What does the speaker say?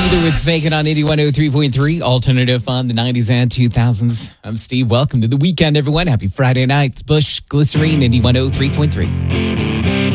Either with Faking on 8103.3, alternative on the 90s and 2000s. I'm Steve. Welcome to the weekend, everyone. Happy Friday night. Bush, Glycerine, 8103.3.